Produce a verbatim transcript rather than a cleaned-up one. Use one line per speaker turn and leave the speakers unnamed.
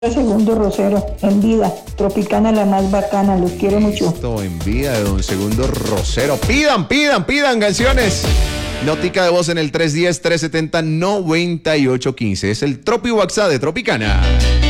Segundo Rosero, en vida, Tropicana la más bacana, los quiero mucho.
Esto en vida de don Segundo Rosero. Pidan, pidan, pidan canciones. Notica de voz en el tres uno cero, tres siete cero, nueve ocho uno cinco. Es el Tropi WhatsApp de Tropicana.